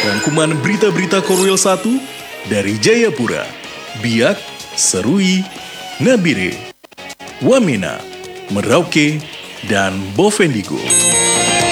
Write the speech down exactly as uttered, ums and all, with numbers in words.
rangkuman berita-berita Korwil satu dari Jayapura, Biak, Serui, Nabire, Wamena, Merauke, dan Bovendigul.